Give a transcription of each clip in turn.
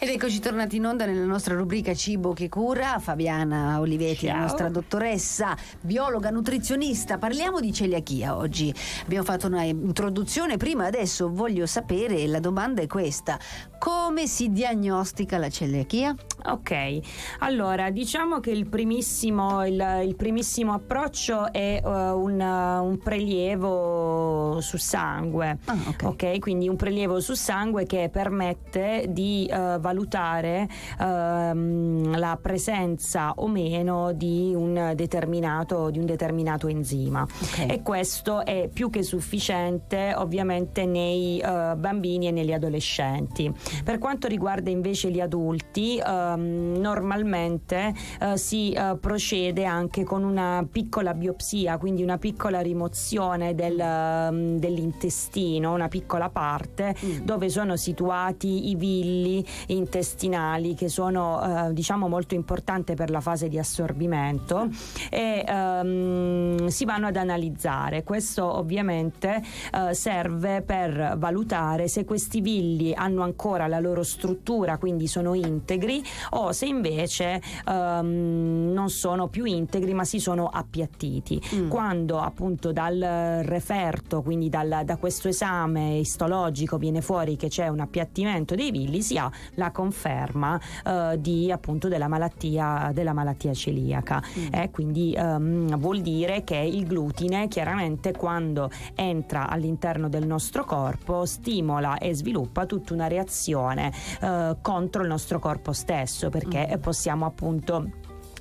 Ed eccoci tornati in onda nella nostra rubrica Cibo che cura. Fabiana Olivetti, Ciao. la nostra dottoressa, biologa, nutrizionista. Parliamo di celiachia oggi. Abbiamo fatto una introduzione prima, adesso voglio sapere, la domanda è questa: come si diagnostica la celiachia? Ok, allora diciamo che il primissimo approccio è un prelievo su sangue. Ok, quindi un prelievo su sangue che permette di valutare la presenza o meno di un determinato enzima. Okay. E questo è più che sufficiente ovviamente nei bambini e negli adolescenti. Per quanto riguarda invece gli adulti, normalmente si procede anche con una piccola biopsia, quindi una piccola rimozione dell'intestino, una piccola parte dove sono situati i villi intestinali, che sono diciamo molto importanti per la fase di assorbimento, e si vanno ad analizzare. Questo ovviamente serve per valutare se questi villi hanno ancora la loro struttura, quindi sono integri, o se invece non sono più integri ma si sono appiattiti. Quando appunto dal referto, quindi da questo esame istologico, viene fuori che c'è un appiattimento dei villi, si ha la conferma di appunto della malattia celiaca. Quindi vuol dire che il glutine chiaramente, quando entra all'interno del nostro corpo, stimola e sviluppa tutta una reazione contro il nostro corpo stesso, perché possiamo appunto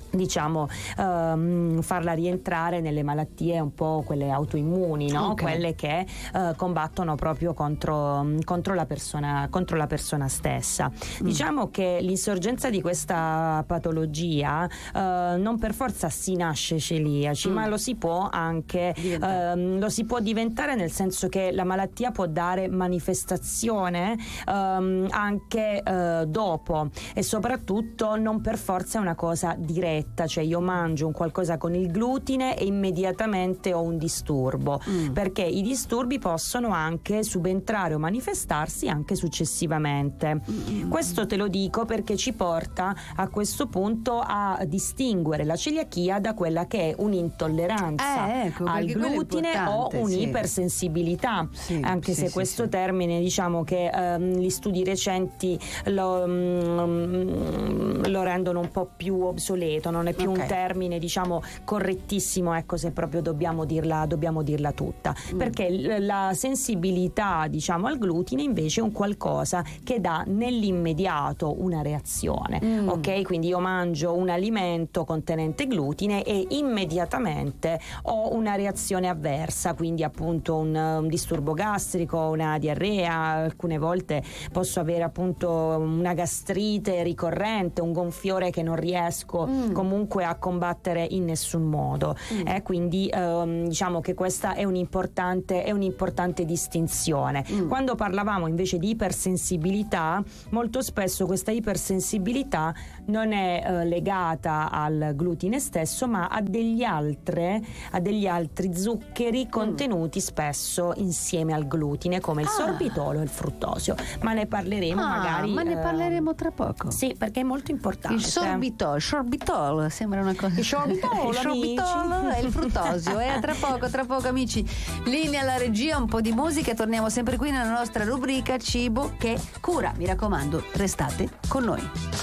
farla rientrare nelle malattie un po' quelle autoimmuni, no? Okay. Quelle che combattono proprio contro la persona stessa. Diciamo che l'insorgenza di questa patologia non per forza si nasce celiaci, ma lo si può anche diventare, nel senso che la malattia può dare manifestazione anche dopo, e soprattutto non per forza è una cosa diretta, cioè io mangio un qualcosa con il glutine e immediatamente ho un disturbo, perché i disturbi possono anche subentrare o manifestarsi anche successivamente. Questo te lo dico perché ci porta a questo punto a distinguere la celiachia da quella che è un'intolleranza al glutine o un'ipersensibilità, anche se questo termine, diciamo che gli studi recenti lo rendono un po' più obsoleto, non è più un termine diciamo correttissimo, ecco, se proprio dobbiamo dirla tutta, perché la sensibilità diciamo al glutine invece è un qualcosa che dà nell'immediato una reazione. Ok, quindi io mangio un alimento contenente glutine e immediatamente ho una reazione avversa, quindi appunto un disturbo gastrico, una diarrea, alcune volte posso avere appunto una gastrite ricorrente, un gonfiore che non riesco comunque a combattere in nessun modo. Quindi diciamo che questa è un'importante distinzione. Quando parlavamo invece di ipersensibilità, molto spesso questa ipersensibilità non è legata al glutine stesso, ma a degli altri zuccheri contenuti spesso insieme al glutine, come il sorbitolo e il fruttosio, ma ne parleremo ne parleremo tra poco. Sì, perché è molto importante. Il sorbitolo sembra una cosa. Il sorbitolo e il fruttosio. Tra poco amici. Linea alla regia, un po' di musica e torniamo sempre qui nella nostra rubrica Cibo che cura. Mi raccomando, restate con noi.